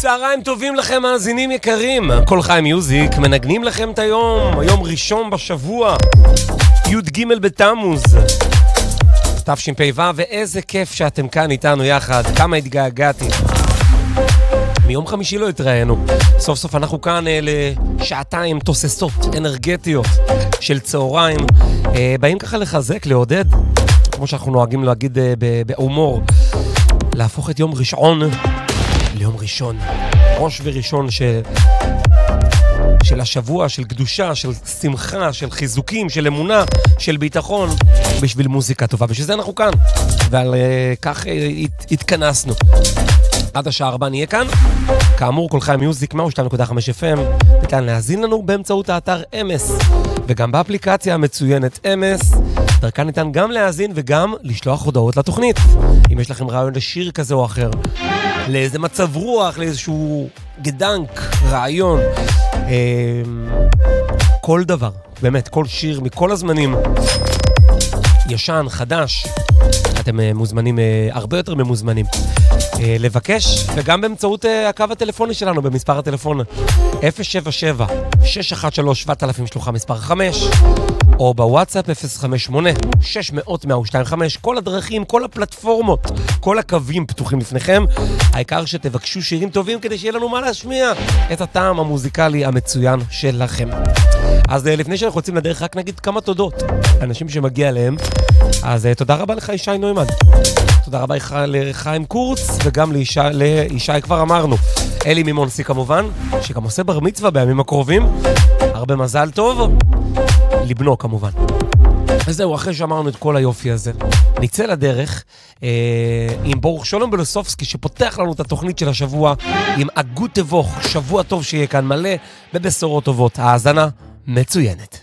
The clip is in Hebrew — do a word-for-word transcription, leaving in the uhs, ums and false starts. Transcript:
צהריים טובים לכם מאזינים יקרים, כל חי מיוזיק מנגנים לכם את היום, היום ראשון בשבוע, י"ג בתמוז תשפ"ו, ואיזה כיף שאתם כאן איתנו יחד, כמה התגעגעתי. מיום חמישי לא התראינו, סוף סוף אנחנו כאן אה, לשעתיים תוססות אנרגטיות של צהריים, אה, באים ככה לחזק, לעודד, כמו שאנחנו נוהגים להגיד אה, בהומור, להפוך את יום ראשון ליום ראשון, ראש וראשון של, של השבוע, של קדושה, של שמחה, של חיזוקים, של אמונה, של ביטחון, בשביל מוזיקה טובה. בשביל זה אנחנו כאן, ועל uh, כך uh, הת, התכנסנו. עד השעה ארבע נהיה כאן. כאמור, כל חי מיוזיק, מאה ושתיים נקודה חמש אף אם, ניתן להזין לנו באמצעות האתר אמס, וגם באפליקציה המצוינת אמס, דרכה ניתן גם להאזין וגם לשלוח הודעות לתוכנית. אם יש לכם רעיון לשיר כזה או אחר, לאיזה מצב רוח, לאיזשהו גדנק, רעיון, אה, כל דבר, באמת, כל שיר מכל הזמנים, ישן, חדש, אתם אה, מוזמנים, אה, הרבה יותר ממוזמנים, אה, לבקש, וגם באמצעות אה, הקו הטלפוני שלנו, במספר הטלפון אפס שבע שבע שש אחת שלוש שבע אלף שלוחה מספר חמש, או בוואטסאפ אפס חמש שמונה שש מאות מאה ושתיים חמש, כל הדרכים, כל הפלטפורמות, כל הקווים פתוחים לפניכם, העיקר שתבקשו שירים טובים כדי שיהיה לנו מה להשמיע את הטעם המוזיקלי המצוין שלכם. אז לפני שאנחנו יוצאים לדרך, רק נגיד כמה תודות אנשים שמגיע להם. אז תודה רבה לך ישי נוימן, תודה רבה לחיים קורץ, וגם לישי, לישי כבר אמרנו, אלי ממונסי כמובן, שגם עושה בר מצווה בימים הקרובים, הרבה מזל טוב לבנו כמובן. וזהו, אחרי שאמרנו את כל היופי הזה, נצא לדרך אה, עם ברוך שלום בלוסופסקי, שפותח לנו את התוכנית של השבוע עם אגות תבוך, שבוע טוב שיהיה כאן מלא בבשורות טובות. האזנה מצוינת.